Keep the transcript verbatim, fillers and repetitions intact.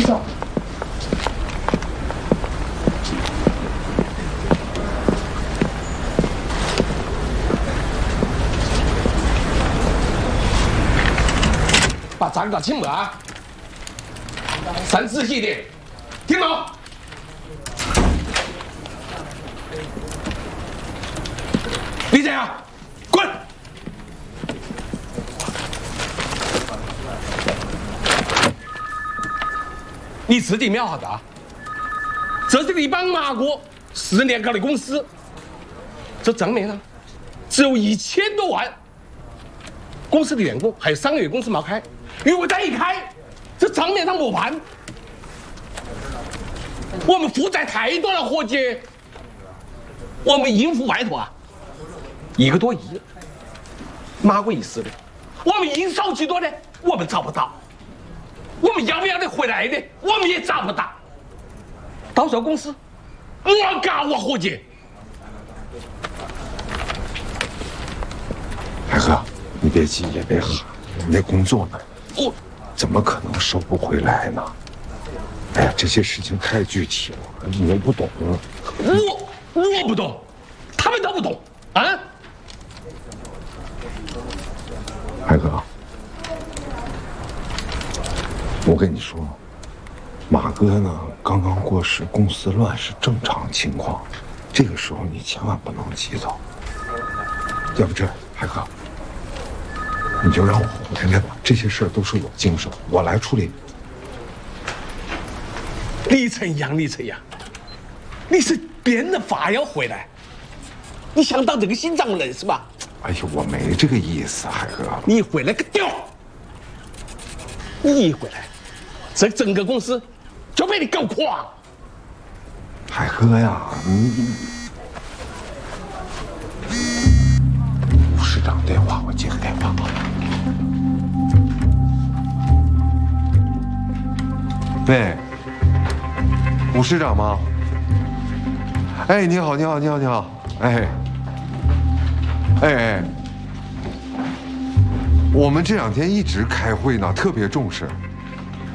李总。把账搞清楚啊！算仔细一点，听懂？李正阳，滚！你自己瞄好的啊！这是一帮马国四年搞的公司，这账面上只有一千多万。公司的员工还有三个月工资没开，如果再一开，这账面上没盘。我们负债太多了，伙计，我们应付外头啊，一个多亿，马国意思的，我们应收几多呢？我们找不到。我们要不要得回来的，我们也找不到。到时候公司，我告我伙计。 海哥，你别急也别喊，我们这工作呢， 我怎么可能收不回来呢？哎呀，这些事情太具体了，你又不懂。 我我不懂，他们都不懂啊。 海哥，我跟你说，马哥呢刚刚过世，公司乱是正常情况，这个时候你千万不能急躁。要不这样，海哥，你就让我回来吧，这些事儿都是我经手，我来处理。 李晨阳，李晨阳，你是变了法要回来？你想当这个心脏人是吧？ 哎呦，我没这个意思，海哥。 你回来个屌！你一回来，这整个公司就被你搞垮。 海哥呀，你吴市长电话，我接个电话啊。喂，吴市长吗？哎，你好，你好，你好，你好，哎，哎哎，我们这两天一直开会呢，特别重视。